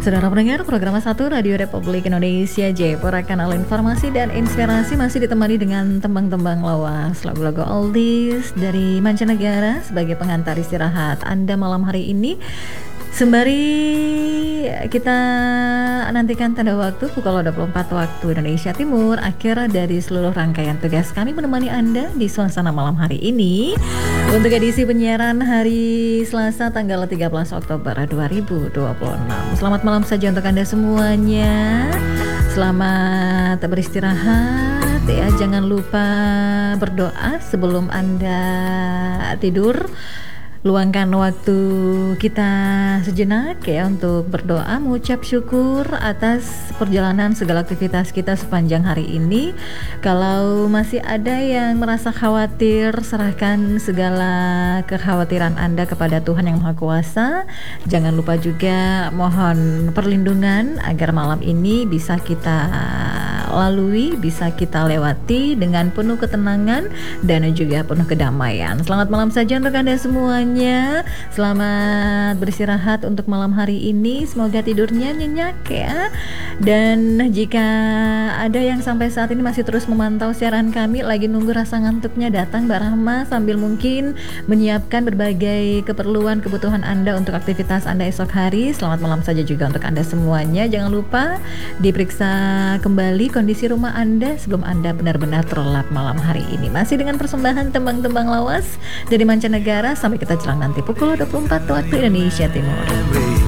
Saudara pendengar program 1 Radio Republik Indonesia Jayapura, kanal informasi dan inspirasi, masih ditemani dengan tembang-tembang lawas, lagu-lagu oldies dari mancanegara sebagai pengantar istirahat Anda malam hari ini. Sembari kita nantikan tanda waktu pukul 24 waktu Indonesia Timur, akhir dari seluruh rangkaian tugas kami menemani Anda di suasana malam hari ini untuk edisi penyiaran hari Selasa tanggal 13 Oktober 2026. Selamat malam saja untuk Anda semuanya. Selamat beristirahat ya. Jangan lupa berdoa sebelum Anda tidur. Luangkan waktu kita sejenak ya untuk berdoa, mengucap syukur atas perjalanan segala aktivitas kita sepanjang hari ini. Kalau masih ada yang merasa khawatir, serahkan segala kekhawatiran Anda kepada Tuhan Yang Maha Kuasa. Jangan lupa juga mohon perlindungan agar malam ini bisa kita lalui, bisa kita lewati dengan penuh ketenangan dan juga penuh kedamaian. Selamat malam saja untuk Anda semuanya. Selamat beristirahat untuk malam hari ini. Semoga tidurnya nyenyak ya. Dan jika ada yang sampai saat ini masih terus memantau siaran kami, lagi nunggu rasa ngantuknya datang, Mbak Rahma, sambil mungkin menyiapkan berbagai keperluan kebutuhan Anda untuk aktivitas Anda esok hari. Selamat malam saja juga untuk Anda semuanya. Jangan lupa diperiksa kembali kondisi rumah Anda sebelum Anda benar-benar terlelap malam hari ini. Masih dengan persembahan tembang-tembang lawas dari mancanegara sampai kita jelang nanti pukul 24 waktu Indonesia Timur.